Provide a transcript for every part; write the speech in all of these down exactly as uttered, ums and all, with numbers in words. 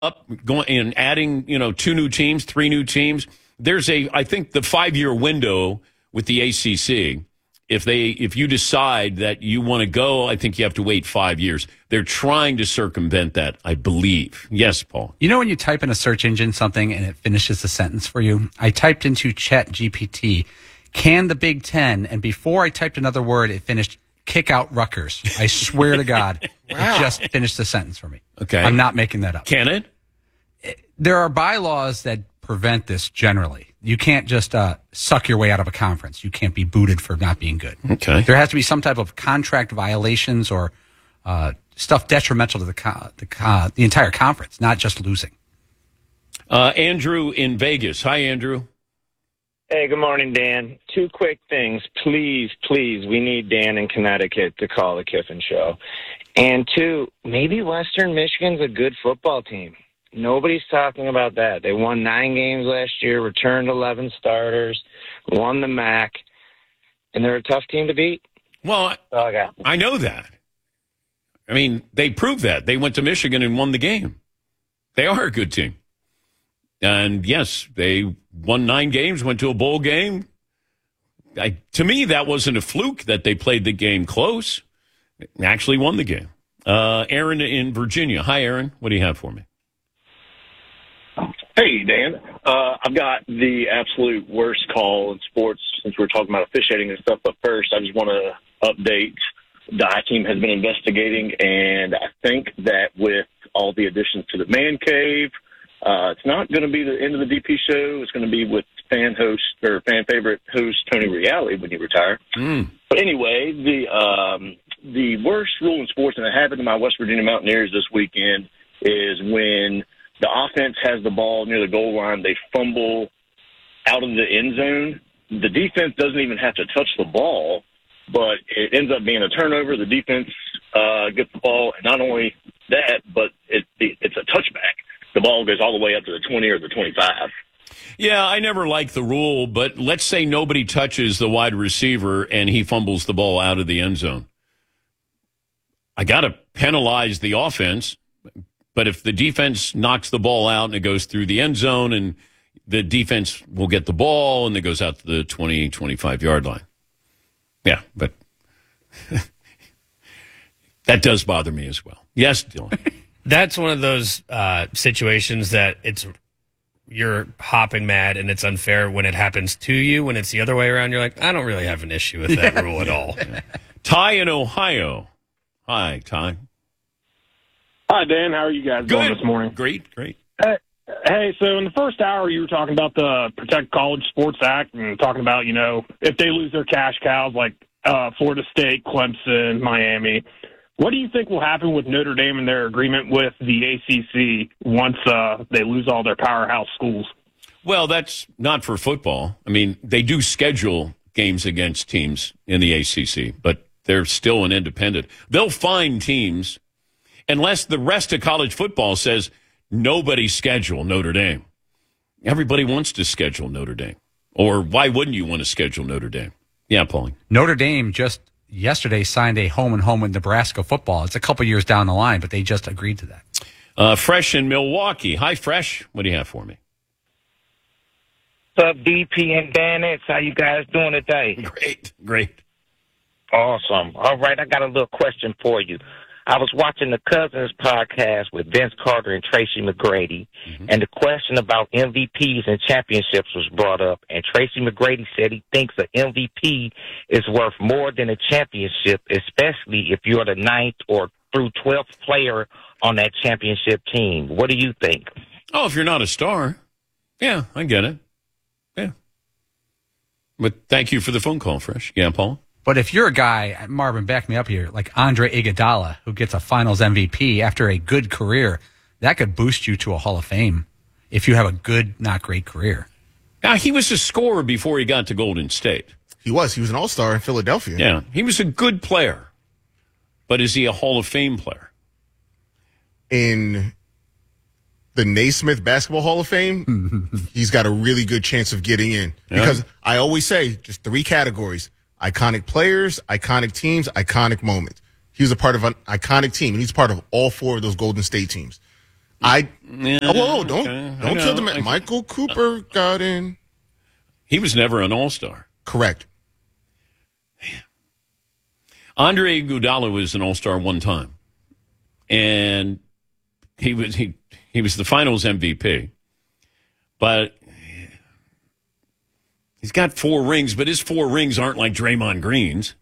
up going and adding, you know, two new teams, three new teams. There's a, I think, the five-year window with the A C C. If they, if you decide that you want to go, I think you have to wait five years. They're trying to circumvent that, I believe. Yes, Paul. You know when you type in a search engine something and it finishes the sentence for you? I typed into Chat G P T, can the Big Ten, and before I typed another word, it finished kick out Rutgers. I swear to God, wow. It just finished the sentence for me. Okay. I'm not making that up. Can it? There are bylaws that prevent this generally. You can't just uh, suck your way out of a conference. You can't be booted for not being good. Okay. There has to be some type of contract violations or uh, stuff detrimental to the co- the, co- the entire conference, not just losing. Uh, Andrew in Vegas. Hi, Andrew. Hey, good morning, Dan. Two quick things. Please, please, we need Dan in Connecticut to call the Kiffin Show. And two, maybe Western Michigan's a good football team. Nobody's talking about that. They won nine games last year, returned eleven starters, won the M A C, and they're a tough team to beat. Well, oh, I, got. I know that. I mean, they proved that. They went to Michigan and won the game. They are a good team. And, yes, they won nine games, went to a bowl game. I, to me, that wasn't a fluke that they played the game close. They actually won the game. Uh, Aaron in Virginia. Hi, Aaron. What do you have for me? Hey, Dan. Uh, I've got the absolute worst call in sports since we're talking about officiating and stuff. But first, I just want to update. The I team has been investigating, and I think that with all the additions to the man cave, uh, it's not going to be the end of the D P show. It's going to be with fan host or fan favorite host Tony Reale when he retire. Mm. But anyway, the um, the worst rule in sports, and it happened to my West Virginia Mountaineers this weekend, is when the offense has the ball near the goal line, they fumble out of the end zone. The defense doesn't even have to touch the ball, but it ends up being a turnover. The defense uh, gets the ball, and not only that, but it, it's a touchback. The ball goes all the way up to the twenty or the twenty-five. Yeah, I never liked the rule, but let's say nobody touches the wide receiver and he fumbles the ball out of the end zone. I got to penalize the offense. But if the defense knocks the ball out and it goes through the end zone and the defense will get the ball and it goes out to the twenty, twenty-five-yard line. Yeah, but that does bother me as well. Yes, Dylan. That's one of those uh, situations that it's you're hopping mad and it's unfair when it happens to you. When it's the other way around, you're like, I don't really have an issue with that rule at all. Yeah. Ty in Ohio. Hi, Ty. Hi, Dan. How are you guys Good. doing this morning? Great, great. Hey, hey, so in the first hour, you were talking about the Protect College Sports Act and talking about, you know, if they lose their cash cows like uh, Florida State, Clemson, Miami, what do you think will happen with Notre Dame and their agreement with the A C C once uh, they lose all their powerhouse schools? Well, that's not for football. I mean, they do schedule games against teams in the A C C, but they're still an independent. They'll find teams. Unless the rest of college football says nobody schedule Notre Dame. Everybody wants to schedule Notre Dame. Or why wouldn't you want to schedule Notre Dame? Yeah, Paulie. Notre Dame just yesterday signed a home and home with Nebraska football. It's a couple years down the line, but they just agreed to that. Uh, Fresh in Milwaukee. Hi, Fresh. What do you have for me? What's up, D P and Dan X? How you guys doing today? Great, great. Awesome. All right, I got a little question for you. I was watching the Cousins podcast with Vince Carter and Tracy McGrady, mm-hmm. and the question about M V Ps and championships was brought up, and Tracy McGrady said he thinks an M V P is worth more than a championship, especially if you're the ninth or through twelfth player on that championship team. What do you think? Oh, if you're not a star. Yeah, I get it. Yeah. But thank you for the phone call, Fresh. Yeah, Paul? But if you're a guy, Marvin, back me up here, like Andre Iguodala, who gets a finals M V P after a good career, that could boost you to a Hall of Fame if you have a good, not great career. Now, he was a scorer before he got to Golden State. He was. He was an all-star in Philadelphia. Yeah, he was a good player. But is he a Hall of Fame player? In the Naismith Basketball Hall of Fame, he's got a really good chance of getting in. Yeah. Because I always say just three categories. Iconic players, iconic teams, iconic moments. He was a part of an iconic team, and he's part of all four of those Golden State teams. I Yeah, oh, whoa, don't okay. I don't know. tell them. that Michael Cooper got in. He was never an all-star. Correct. Andre Iguodala was an all-star one time, and he was he he was the Finals M V P. But he's got four rings, but his four rings aren't like Draymond Green's,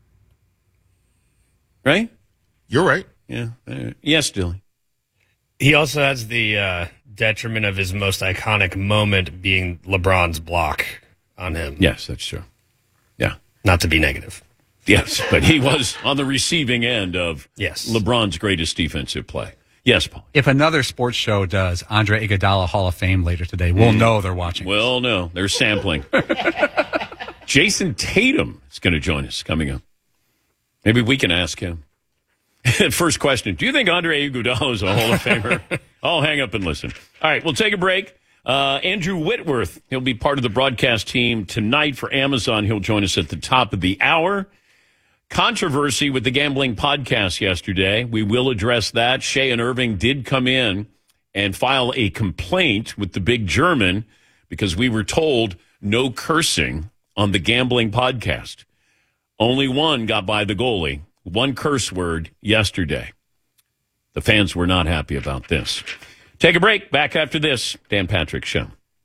right? You're right. Yeah. Uh, yes, Dilly. He also has the uh, detriment of his most iconic moment being LeBron's block on him. Yes, that's true. Yeah. Not to be negative. Yes, but he was on the receiving end of Yes. LeBron's greatest defensive play. Yes, Paul. If another sports show does Andre Iguodala Hall of Fame later today, we'll know they're watching. Well, no, they're sampling. Jason Tatum is going to join us coming up. Maybe we can ask him. First question, do you think Andre Iguodala is a Hall of Famer? I'll hang up and listen. All right, we'll take a break. Uh, Andrew Whitworth, he'll be part of the broadcast team tonight for Amazon. He'll join us at the top of the hour. Controversy with the gambling podcast yesterday. We will address that. Shea and Irving did come in and file a complaint with the Big German because we were told no cursing on the gambling podcast. Only one got by the goalie. One curse word yesterday. The fans were not happy about this. Take a break. Back after this. Dan Patrick Show.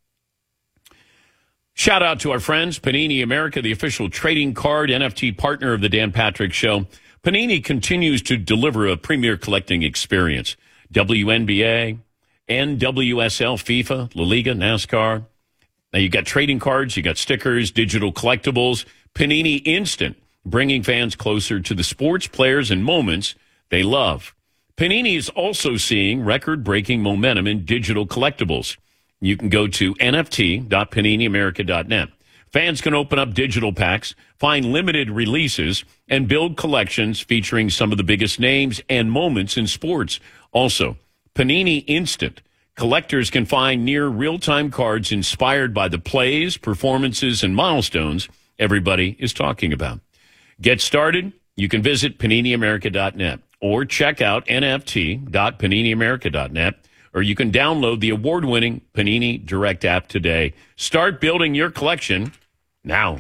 Shout out to our friends, Panini America, the official trading card N F T partner of the Dan Patrick Show. Panini continues to deliver a premier collecting experience. W N B A, N W S L, FIFA, La Liga, NASCAR. Now you got trading cards, you got stickers, digital collectibles. Panini Instant, bringing fans closer to the sports, players, and moments they love. Panini is also seeing record-breaking momentum in digital collectibles. You can go to N F T dot panini america dot net. Fans can open up digital packs, find limited releases, and build collections featuring some of the biggest names and moments in sports. Also, Panini Instant. Collectors can find near real-time cards inspired by the plays, performances, and milestones everybody is talking about. Get started. You can visit panini america dot net or check out N F T dot panini america dot net, or you can download the award-winning Panini Direct app today. Start building your collection now.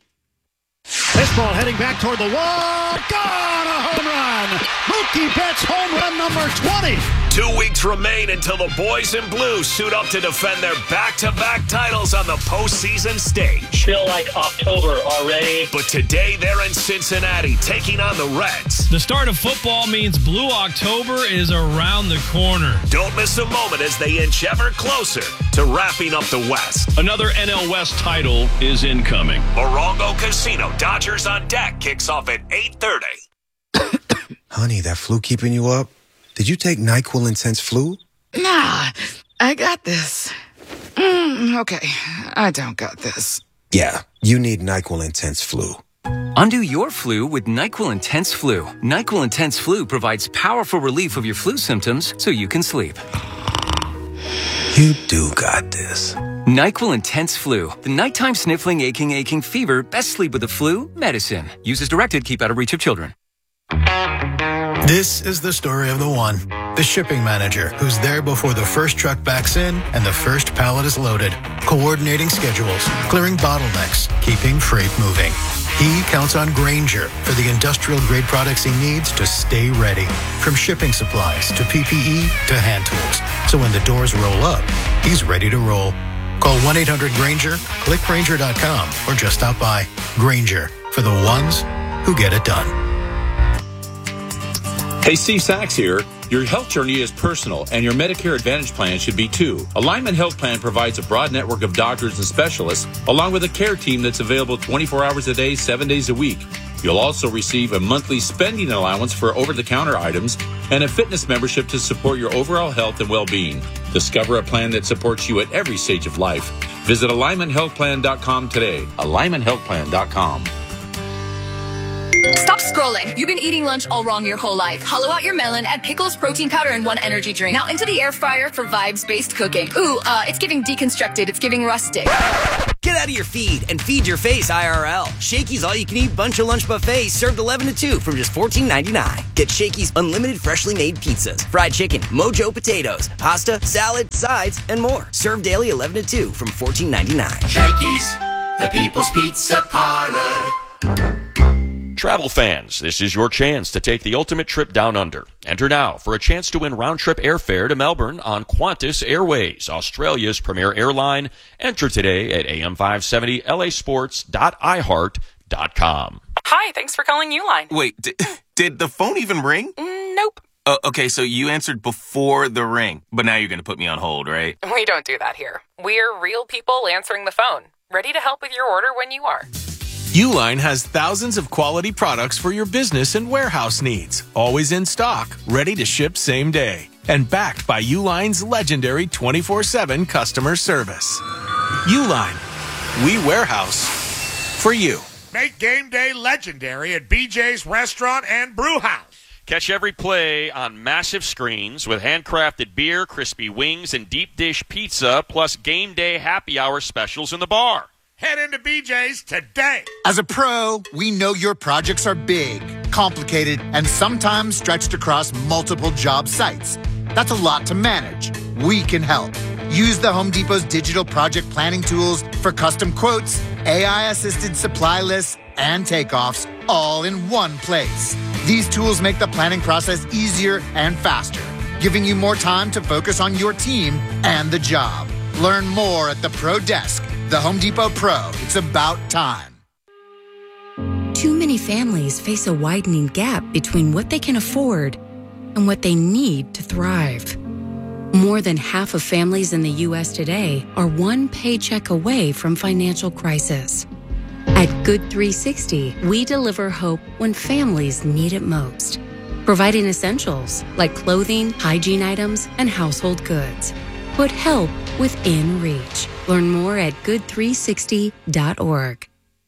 This ball heading back toward the wall. Gone! A home run! Mookie Betts home run number twenty. Two weeks remain until the boys in blue suit up to defend their back-to-back titles on the postseason stage. Feel like October already. But today they're in Cincinnati taking on the Reds. The start of football means Blue October is around the corner. Don't miss a moment as they inch ever closer to wrapping up the West. Another N L West title is incoming. Morongo Casino Dodgers on deck kicks off at eight thirty. Honey, that flu keeping you up? Did you take NyQuil Intense Flu? Nah, I got this. Mm, okay, I don't got this. Yeah, you need NyQuil Intense Flu. Undo your flu with NyQuil Intense Flu. NyQuil Intense Flu provides powerful relief of your flu symptoms so you can sleep. You do got this. NyQuil Intense Flu. The nighttime sniffling, aching, aching fever. Best sleep with the flu medicine. Use as directed. Keep out of reach of children. This is the story of the one, the shipping manager who's there before the first truck backs in and the first pallet is loaded, coordinating schedules, clearing bottlenecks, keeping freight moving. He counts on Grainger for the industrial-grade products he needs to stay ready, from shipping supplies to P P E to hand tools. So when the doors roll up, he's ready to roll. Call one eight hundred Grainger, click Grainger dot com, or just stop by. Grainger, for the ones who get it done. Hey, Steve Sachs here. Your health journey is personal, and your Medicare Advantage plan should be too. Alignment Health Plan provides a broad network of doctors and specialists, along with a care team that's available twenty-four hours a day, seven days a week. You'll also receive a monthly spending allowance for over-the-counter items and a fitness membership to support your overall health and well-being. Discover a plan that supports you at every stage of life. Visit alignment health plan dot com today. alignment health plan dot com. Stop scrolling. You've been eating lunch all wrong your whole life. Hollow out your melon, add pickles, protein powder, and one energy drink. Now into the air fryer for vibes-based cooking. Ooh, uh, it's giving deconstructed. It's giving rustic. Get out of your feed and feed your face I R L. Shakey's all-you-can-eat bunch of lunch buffet served eleven to two from just fourteen ninety-nine. Get Shakey's unlimited freshly made pizzas, fried chicken, mojo potatoes, pasta, salad, sides, and more. Served daily eleven to two from fourteen ninety-nine. Shakey's, the People's Pizza Parlor. Travel fans, this is your chance to take the ultimate trip down under. Enter now for a chance to win round-trip airfare to Melbourne on Qantas Airways, Australia's premier airline. Enter today at A M five seventy L A sports dot i heart dot com. Hi, thanks for calling Uline. Wait, did, did the phone even ring? Mm, nope. Uh, okay, so you answered before the ring, but now you're going to put me on hold, right? We don't do that here. We're real people answering the phone, ready to help with your order when you are. Uline has thousands of quality products for your business and warehouse needs, always in stock, ready to ship same day, and backed by Uline's legendary twenty-four seven customer service. Uline, we warehouse for you. Make game day legendary at B J's Restaurant and Brew House. Catch every play on massive screens with handcrafted beer, crispy wings, and deep dish pizza, plus game day happy hour specials in the bar. Head into B J's today. As a pro, we know your projects are big, complicated, and sometimes stretched across multiple job sites. That's a lot to manage. We can help. Use the Home Depot's digital project planning tools for custom quotes, A I-assisted supply lists, and takeoffs all in one place. These tools make the planning process easier and faster, giving you more time to focus on your team and the job. Learn more at the Pro Desk. The Home Depot Pro. It's about time. Too many families face a widening gap between what they can afford and what they need to thrive. More than half of families in the U S today are one paycheck away from financial crisis. At Good three sixty, we deliver hope when families need it most, providing essentials like clothing, hygiene items, and household goods. Put help within reach. Learn more at good three sixty dot org.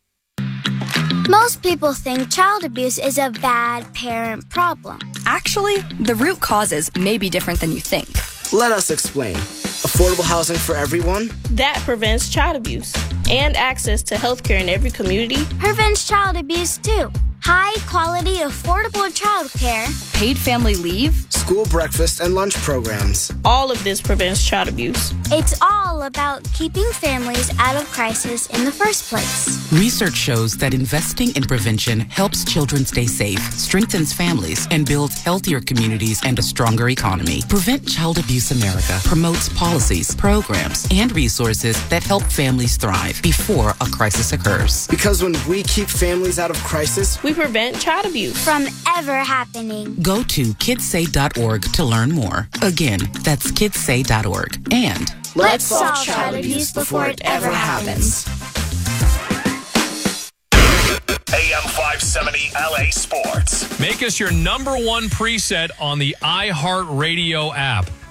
Most people think child abuse is a bad parent problem. Actually, the root causes may be different than you think. Let us explain. Affordable housing for everyone? That prevents child abuse. And access to healthcare in every community prevents child abuse too. High quality, affordable childcare. Paid family leave. School breakfast and lunch programs. All of this prevents child abuse. It's all about keeping families out of crisis in the first place. Research shows that investing in prevention helps children stay safe, strengthens families, and builds healthier communities and a stronger economy. Prevent Child Abuse America promotes policies, programs, and resources that help families thrive before a crisis occurs. Because when we keep families out of crisis, we prevent child abuse from ever happening. Go to kids say dot org to learn more. Again, that's kids say dot org. And let's solve child abuse before it ever happens. A M five seventy L A Sports. Make us your number one preset on the iHeartRadio app.